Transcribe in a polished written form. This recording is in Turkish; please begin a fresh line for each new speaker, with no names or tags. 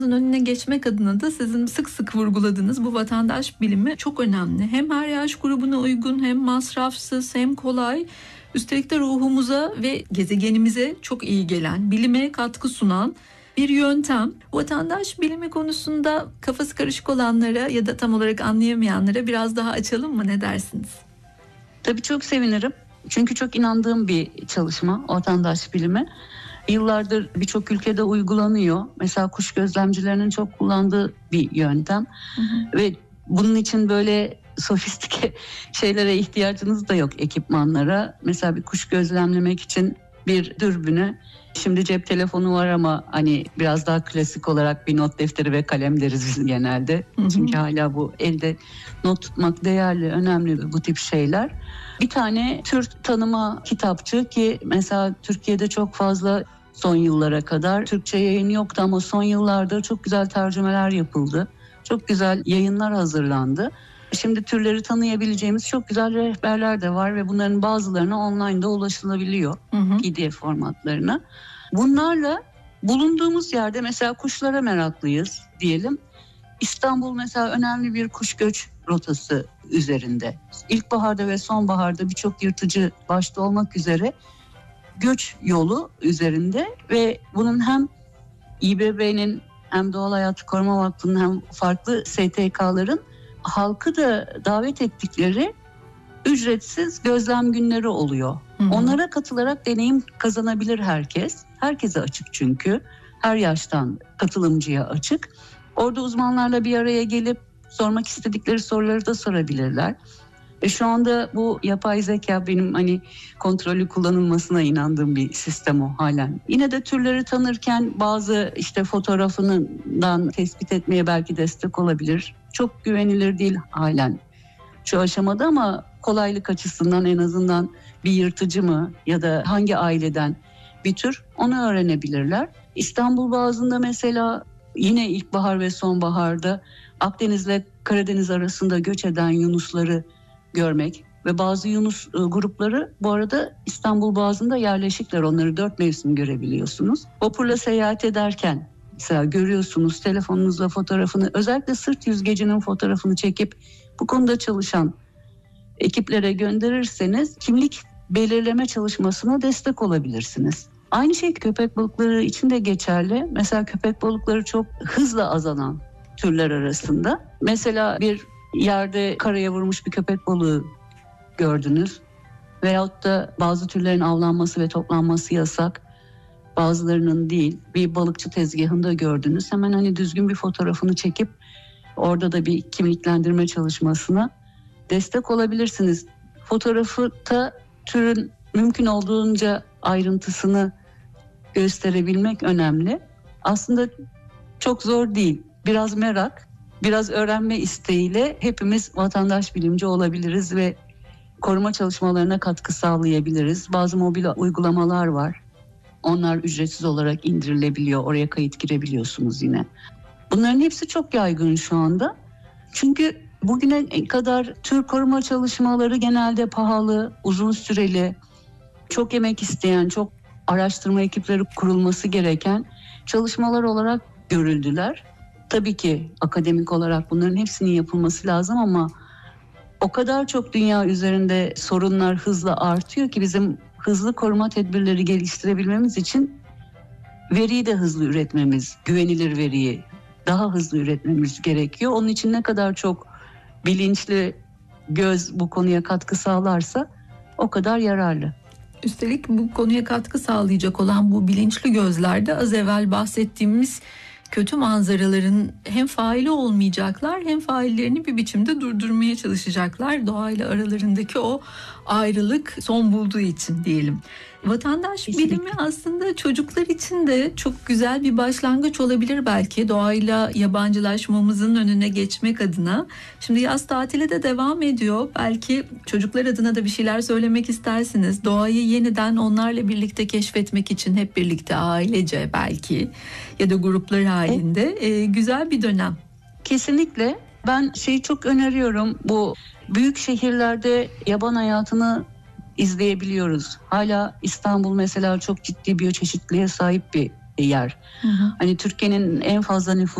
önüne geçmek adına da sizin sık sık vurguladığınız bu vatandaş bilimi çok önemli. Hem her yaş grubuna uygun, hem masrafsız, hem kolay. Üstelik de ruhumuza ve gezegenimize çok iyi gelen, bilime katkı sunan bir yöntem. Vatandaş bilimi konusunda kafası karışık olanlara ya da tam olarak anlayamayanlara biraz daha açalım mı, ne dersiniz?
Tabii çok sevinirim. Çünkü çok inandığım bir çalışma vatandaş bilimi. Yıllardır birçok ülkede uygulanıyor. Mesela kuş gözlemcilerinin çok kullandığı bir yöntem. Ve bunun için böyle sofistike şeylere ihtiyacınız da yok, ekipmanlara. Mesela bir kuş gözlemlemek için bir dürbünü, şimdi cep telefonu var ama hani biraz daha klasik olarak bir not defteri ve kalem deriz biz genelde. Çünkü hala bu elde not tutmak değerli, önemli bu tip şeyler. Bir tane tür tanıma kitapçığı ki mesela Türkiye'de çok fazla son yıllara kadar Türkçe yayın yoktu ama son yıllarda çok güzel tercümeler yapıldı. Çok güzel yayınlar hazırlandı. Şimdi türleri tanıyabileceğimiz çok güzel rehberler de var ve bunların bazılarına online'da ulaşılabiliyor, PDF formatlarına. Bunlarla bulunduğumuz yerde mesela kuşlara meraklıyız diyelim. İstanbul mesela önemli bir kuş göç rotası üzerinde. İlkbaharda ve sonbaharda birçok yırtıcı başta olmak üzere göç yolu üzerinde ve bunun hem İBB'nin hem Doğal Hayatı Koruma Vakfı'nın hem farklı STK'ların halkı da davet ettikleri ücretsiz gözlem günleri oluyor. Onlara katılarak deneyim kazanabilir herkes. Herkese açık çünkü. Her yaştan katılımcıya açık. Orada uzmanlarla bir araya gelip sormak istedikleri soruları da sorabilirler. Şu anda bu yapay zeka benim hani kontrollü kullanılmasına inandığım bir sistem o halen. Yine de türleri tanırken bazı işte fotoğrafından tespit etmeye belki destek olabilir. Çok güvenilir değil halen şu aşamada ama kolaylık açısından en azından bir yırtıcı mı ya da hangi aileden bir tür onu öğrenebilirler. İstanbul bazında mesela yine ilkbahar ve sonbaharda Akdeniz ile Karadeniz arasında göç eden yunusları görmek ve bazı yunus grupları bu arada İstanbul bazında yerleşikler, onları 4 mevsim görebiliyorsunuz. Vapurla seyahat ederken mesela görüyorsunuz, telefonunuzla fotoğrafını, özellikle sırt yüzgecinin fotoğrafını çekip bu konuda çalışan ekiplere gönderirseniz kimlik belirleme çalışmasına destek olabilirsiniz. Aynı şey köpek balıkları için de geçerli. Mesela köpek balıkları çok hızla azalan türler arasında. Mesela bir yerde karaya vurmuş bir köpek balığı gördünüz. Veyahut da bazı türlerin avlanması ve toplanması yasak. Bazılarının değil. Bir balıkçı tezgahında gördünüz. Hemen hani düzgün bir fotoğrafını çekip orada da bir kimliklendirme çalışmasına destek olabilirsiniz. Fotoğrafı da türün mümkün olduğunca ayrıntısını gösterebilmek önemli. Aslında çok zor değil. Biraz merak, biraz öğrenme isteğiyle hepimiz vatandaş bilimci olabiliriz ve koruma çalışmalarına katkı sağlayabiliriz. Bazı mobil uygulamalar var. Onlar ücretsiz olarak indirilebiliyor. Oraya kayıt girebiliyorsunuz yine. Bunların hepsi çok yaygın şu anda. Çünkü bugüne kadar tür koruma çalışmaları genelde pahalı, uzun süreli, çok emek isteyen, çok araştırma ekipleri kurulması gereken çalışmalar olarak görüldüler. Tabii ki akademik olarak bunların hepsinin yapılması lazım ama o kadar çok dünya üzerinde sorunlar hızla artıyor ki bizim hızlı koruma tedbirleri geliştirebilmemiz için veriyi de hızlı üretmemiz, güvenilir veriyi daha hızlı üretmemiz gerekiyor. Onun için ne kadar çok bilinçli göz bu konuya katkı sağlarsa o kadar yararlı.
Üstelik bu konuya katkı sağlayacak olan bu bilinçli gözlerde az evvel bahsettiğimiz kötü manzaraların hem faili olmayacaklar hem faillerini bir biçimde durdurmaya çalışacaklar. Doğayla aralarındaki o ayrılık son bulduğu için diyelim. Vatandaş bilimi aslında çocuklar için de çok güzel bir başlangıç olabilir belki, doğayla yabancılaşmamızın önüne geçmek adına. Şimdi yaz tatili de devam ediyor. Belki çocuklar adına da bir şeyler söylemek istersiniz. Doğayı yeniden onlarla birlikte keşfetmek için hep birlikte ailece belki ya da gruplar halinde güzel bir dönem.
Kesinlikle. Ben çok öneriyorum. Bu büyük şehirlerde yaban hayatını izleyebiliyoruz. Hala İstanbul mesela çok ciddi biyoçeşitliliğe sahip bir yer.
Hı hı.
Hani Türkiye'nin en fazla nüfusu